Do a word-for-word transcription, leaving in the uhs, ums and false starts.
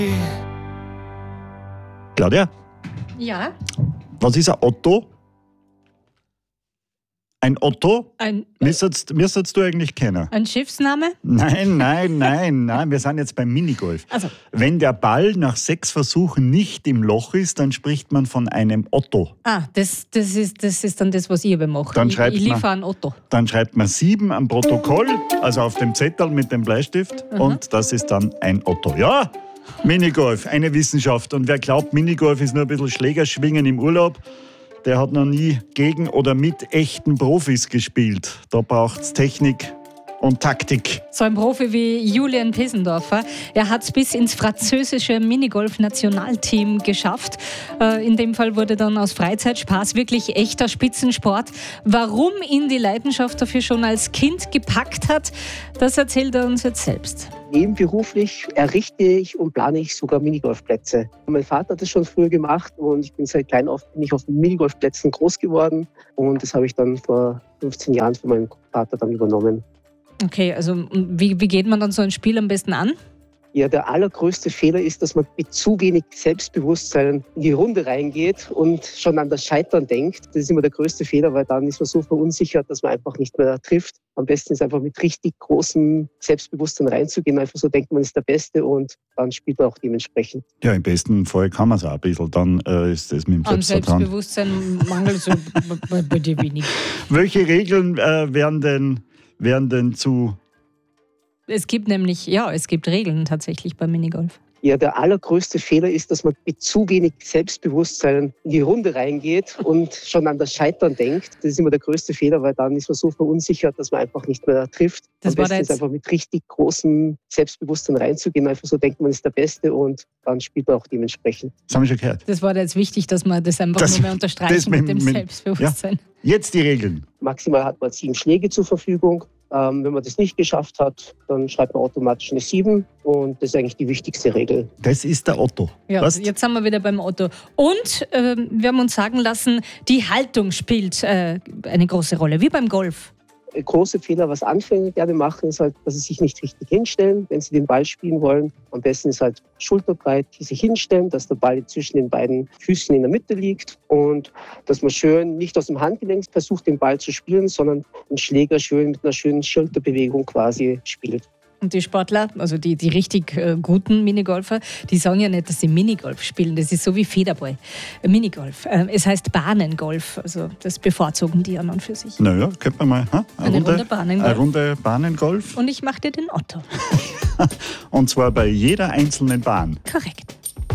Claudia, Ja, was ist ein Otto? Ein Otto? ein, Müsstest, müsstest du eigentlich kennen? ein Schiffsname? Nein, nein, nein, nein, wir sind jetzt beim Minigolf. Also. Wenn der Ball nach sechs Versuchen nicht im Loch ist, dann spricht man von einem Otto. Ah, das, das, ist, das ist dann das, was ich aber mache. Dann ich schreibt ich man- liefere einen Otto. Dann schreibt man sieben am Protokoll, also auf dem Zettel mit dem Bleistift, und das ist dann ein Otto. Ja, Minigolf, eine Wissenschaft. Und wer glaubt, Minigolf ist nur ein bisschen Schlägerschwingen im Urlaub, der hat noch nie gegen oder mit echten Profis gespielt. Da braucht es Technik und Taktik. So ein Profi wie Julian Pesendorfer. Er hat es bis ins französische Minigolf-Nationalteam geschafft. Äh, in dem Fall wurde dann aus Freizeitspaß wirklich echter Spitzensport. Warum ihn die Leidenschaft dafür schon als Kind gepackt hat, das erzählt er uns jetzt selbst. Nebenberuflich errichte ich und plane ich sogar Minigolfplätze. Mein Vater hat das schon früher gemacht und ich bin seit klein auf, bin ich auf Minigolfplätzen groß geworden und das habe ich dann vor fünfzehn Jahren von meinem Vater dann übernommen. Okay, also und wie, wie geht man dann so ein Spiel am besten an? Ja, der allergrößte Fehler ist, dass man mit zu wenig Selbstbewusstsein in die Runde reingeht und schon an das Scheitern denkt. Das ist immer der größte Fehler, weil dann ist man so verunsichert, dass man einfach nicht mehr trifft. Am besten ist einfach mit richtig großem Selbstbewusstsein reinzugehen. Einfach so denkt man ist der Beste und dann spielt man auch dementsprechend. Ja, im besten Fall kann man es auch ein bisschen, dann äh, ist das mit dem An Selbstvertrauen. Selbstbewusstsein mangelt so bei, bei dir wenig. Welche Regeln äh, wären, denn, wären denn zu... Es gibt nämlich, ja, es gibt Regeln tatsächlich beim Minigolf. Ja, der allergrößte Fehler ist, dass man mit zu wenig Selbstbewusstsein in die Runde reingeht und schon an das Scheitern denkt. Das ist immer der größte Fehler, weil dann ist man so verunsichert, dass man einfach nicht mehr trifft. Das Am war besten da ist jetzt- einfach mit richtig großem Selbstbewusstsein reinzugehen. Einfach so denkt man ist der Beste und dann spielt man auch dementsprechend. Das haben wir schon gehört. Das war da jetzt wichtig, dass wir das einfach Das- nur mehr unterstreichen das mit, mit- dem mit- Selbstbewusstsein. Jetzt die Regeln. Maximal hat man sieben Schläge zur Verfügung. Ähm, wenn man das nicht geschafft hat, dann schreibt man automatisch eine sieben und das ist eigentlich die wichtigste Regel. Das ist der Otto. Ja, Passt? jetzt sind wir wieder beim Otto. Und ähm, wir haben uns sagen lassen, die Haltung spielt äh, eine große Rolle, wie beim Golf. Ein großer Fehler, was Anfänger gerne machen, ist halt, dass sie sich nicht richtig hinstellen, wenn sie den Ball spielen wollen. Am besten ist halt schulterbreit sich hinstellen, dass der Ball zwischen den beiden Füßen in der Mitte liegt und dass man schön nicht aus dem Handgelenk versucht, den Ball zu spielen, sondern den Schläger schön mit einer schönen Schulterbewegung quasi spielt. Und die Sportler, also die, die richtig äh, guten Minigolfer, die sagen ja nicht, dass sie Minigolf spielen. Das ist so wie Federball. Äh, Minigolf. Äh, es heißt Bahnengolf. Also das bevorzugen die an und für sich. Naja, könnte man mal ha? Eine Runde Bahnengolf. Eine Runde Bahnengolf. Und ich mache dir den Otto. Und zwar bei jeder einzelnen Bahn. Korrekt.